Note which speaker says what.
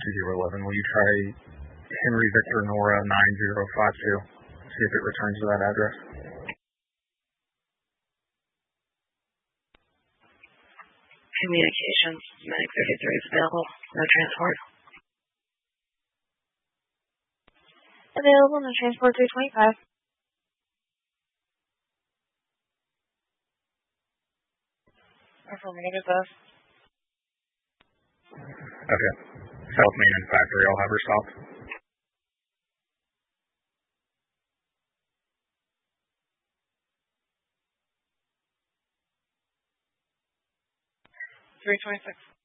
Speaker 1: 2011. Will you try Henry Victor Nora 9052? See if it returns to that address.
Speaker 2: Communications, Medic 33 is available. No transport.
Speaker 3: Available, no transport 325. Affirmative, both.
Speaker 1: Okay. South Main and Factory, I'll have her stopped.
Speaker 3: 326.